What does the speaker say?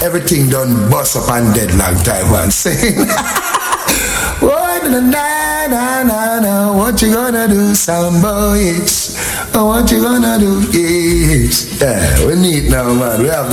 everything done bust up and dead long time, man. Saying, oh, na, what you gonna do, some boys? Oh, what you gonna do? Yes. Yeah, we need now, man. We have